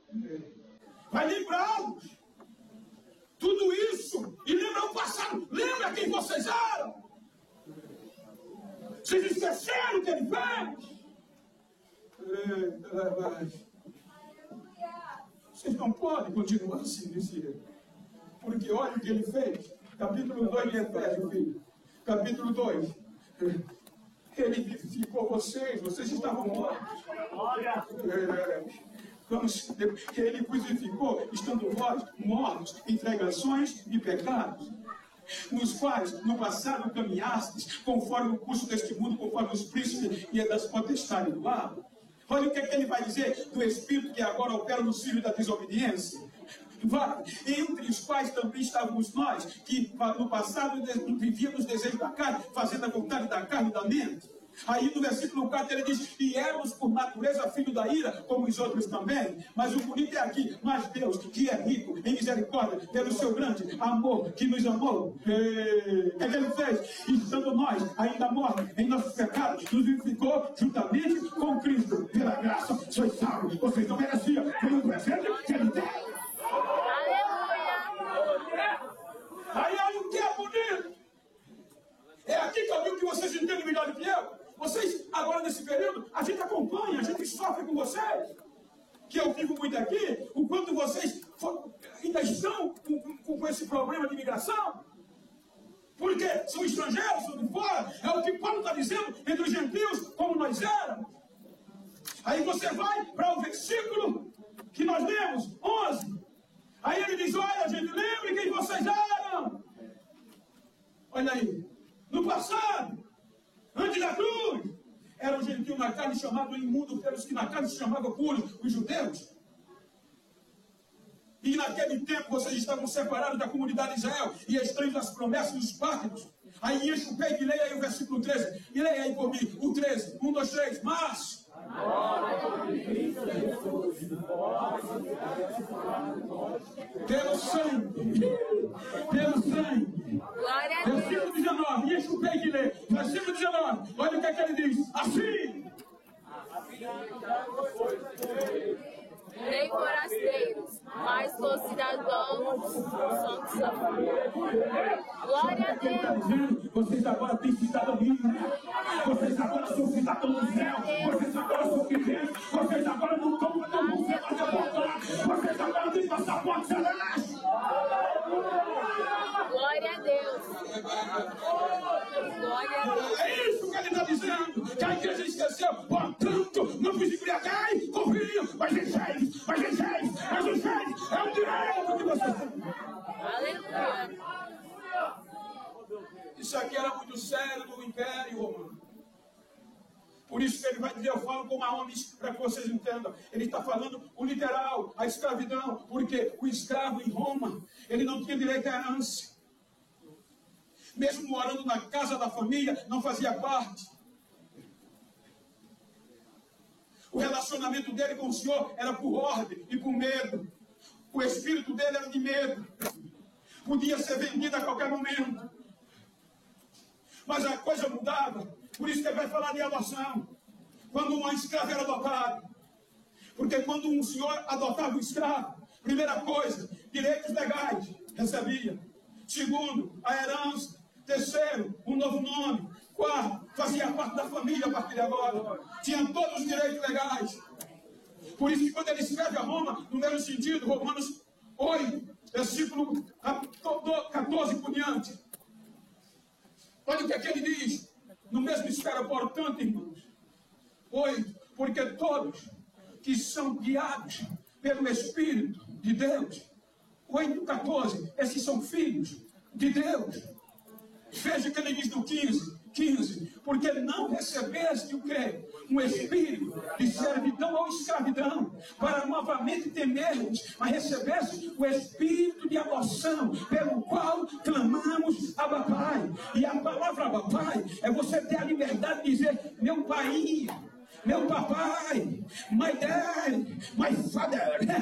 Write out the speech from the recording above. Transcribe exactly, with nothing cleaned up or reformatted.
Vai livrá-los. Tudo isso. E lembra o passado. Lembra quem vocês eram. Vocês esqueceram o que ele fez. Eita, mas... Vocês não podem continuar assim nesse erro. Porque olha o que ele fez. Capítulo dois de Efésios, filho. Capítulo dois. Ele vivificou vocês. Vocês estavam mortos. Olha. Vamos, ele vos vivificou, estando vós mortos em transgressões e pecados, nos quais no passado caminhastes, conforme o curso deste mundo, conforme os príncipes e das potestades do ar. Olha o que, é que ele vai dizer do Espírito que agora opera no filho da desobediência. Vai, entre os quais também estávamos nós, que no passado vivíamos os desejos da carne, fazendo a vontade da carne e da mente. Aí no versículo quatro ele diz: e éramos por natureza filho da ira, como os outros também. Mas o bonito é aqui: mas Deus, que é rico em misericórdia, pelo seu grande amor, que nos amou. O que ele fez? Estando nós ainda mortos em nossos pecados, nos vivificou juntamente com Cristo. Pela graça sois salvos. Vocês não mereciam, pelo presente que ele tem. Aleluia! Aí olha o que é bonito. É aqui que eu digo que vocês entendem melhor do que eu. Vocês, agora nesse período, a gente acompanha, a gente sofre com vocês. Que eu vivo muito aqui, o quanto vocês for, ainda estão com, com, com esse problema de imigração. Porque são estrangeiros, são de fora. É o que Paulo está dizendo, entre os gentios, como nós éramos. Aí você vai para o versículo que nós lemos, onze. Aí ele diz: olha, gente, lembre quem vocês eram. Olha aí, no passado, antes da cruz, era um gentio na carne chamado imundo pelos que na carne se chamavam puros, os judeus. E naquele tempo vocês estavam separados da comunidade de Israel e estranhos das promessas dos pactos. Aí enche o peito e leia aí o versículo treze. E leia aí por mim, o treze. Um, dois, três. Mas... pelo sangue, pelo sangue. Versículo dezenove. Enche o peito e lê. Versículo dezenove. Olha o que é que ele diz. Assim. Nem forasteiros, mas concidadãos santos da família. Glória a Deus. Vocês agora têm cidadania. Vocês agora são cidadãos do céu. Vocês agora são cristãos. Vocês agora não estão no céu mais apontar. Vocês agora têm passaporte celeste. Glória a Deus. Glória a Deus. É isso que ele está dizendo. Que a igreja esqueceu. Portanto, não vos embriagueis com vinho, mas encheis, mas encheis, mas encheis. É o direito que vocês têm. Aleluia. Isso aqui era muito sério no Império Romano. Por isso que ele vai dizer, eu falo como a homens, para que vocês entendam. Ele está falando o literal, a escravidão. Porque o escravo em Roma, ele não tinha direito à herança. Mesmo morando na casa da família, não fazia parte. O relacionamento dele com o Senhor era por ordem e por medo. O espírito dele era de medo. Podia ser vendido a qualquer momento. Mas a coisa mudava. Por isso que ele vai falar de adoção. Quando uma escrava era adotada. Porque quando um senhor adotava um escravo, primeira coisa, direitos legais recebia. Segundo, a herança. Terceiro, um novo nome. Quarto, fazia parte da família a partir de agora. Tinha todos os direitos legais. Por isso que quando ele escreve a Roma, no mesmo sentido, Romanos oito, versículo quatorze por diante. Olha o que é que ele diz. No mesmo esfera, portanto, irmãos. oito, porque todos que são guiados pelo Espírito de Deus. oito, quatorze, esses são filhos de Deus. Veja o que ele diz no quinze, quinze, porque não recebeste o quê? Um espírito de servidão ou escravidão, para novamente temermos, mas recebeste o espírito de adoção, pelo qual clamamos Abba Pai. E a palavra Abba Pai é você ter a liberdade de dizer, meu pai, meu papai, my dad, my father.